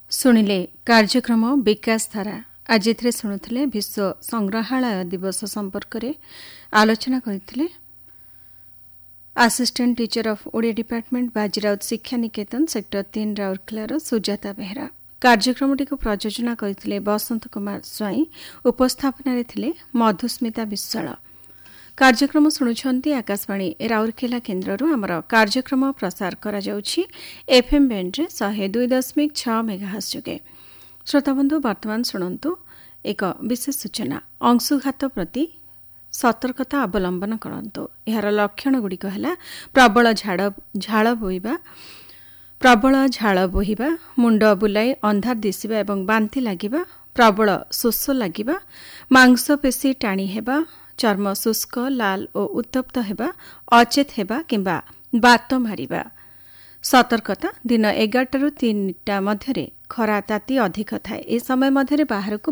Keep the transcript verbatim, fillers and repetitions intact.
ଶୁଣିଲେ କାର୍ଯ୍ୟକ୍ରମ ବିକାଶ ଧାରା। ଆଜି ଏଥିରେ ଶୁଣୁଥିଲେ ବିଶ୍ୱ ସଂଗ୍ରହାଳୟ ଦିବସ ସମ୍ପର୍କରେ ଆଲୋଚନା କରିଥିଲେ assistant teacher of Odia department Bajirout ଶିକ୍ଷା ନିକେତନ ସେକ୍ଟର ତିନି ରାଉରକେଲାର ସୁଜାତା ବେହେରା। କାର୍ଯ୍ୟକ୍ରମଟିକୁ ପ୍ରଯୋଜନା କରିଥିଲେ ବସନ୍ତ କୁମାର ସ୍ୱାଇଁ। ଉପସ୍ଥାପନାରେ ଥିଲେ ମଧୁସ୍ମିତା ବିଶ୍ୱାଳ। କାର୍ଯ୍ୟକ୍ରମ ଶୁଣୁଛନ୍ତି ଆକାଶବାଣୀ ରାଉରକେଲା କେନ୍ଦ୍ରରୁ। ଆମର କାର୍ଯ୍ୟକ୍ରମ ପ୍ରସାର କରାଯାଉଛି ଏଫ୍ଏମ୍ ବ୍ୟାଣ୍ଡରେ ଶହେ ଦୁଇ ଦଶମିକ ଛଅ ମେଗାହର୍ଟ୍ଜ ଯୋଗେ। ଶ୍ରୋତାବନ୍ଧୁ, ବର୍ତ୍ତମାନ ଶୁଣନ୍ତୁ ଏକ ବିଶେଷ ସୂଚନା। ଅଂଶୁଘାତ ପ୍ରତି ସତର୍କତା ଅବଲମ୍ବନ କରନ୍ତୁ। ଏହାର ଲକ୍ଷଣଗୁଡ଼ିକ ହେଲା ପ୍ରବଳ ଝାଳ ବୋହିବା ପ୍ରବଳ ଝାଳ ବୋହିବା ମୁଣ୍ଡ ବୁଲାଇ ଅନ୍ଧାର ଦିଶିବା ଏବଂ ବାନ୍ତି ଲାଗିବା, ପ୍ରବଳ ଶୋଷ ଲାଗିବା, ମାଂସପେଶୀ ଟାଣି ହେବା, ଚର୍ମ ଶୁଷ୍କ ଲାଲ ଓ ଉତ୍ତପ୍ତ ହେବା, ଅଚେତ ହେବା କିମ୍ବା ବାତ ମାରିବା। ସତର୍କତା, ଦିନ ଏଗାରଟାରୁ ତିନିଟା ମଧ୍ୟରେ ଖରା ତାତି ଅଧିକ ଥାଏ। ଏ ସମୟ ମଧ୍ୟରେ ବାହାରକୁ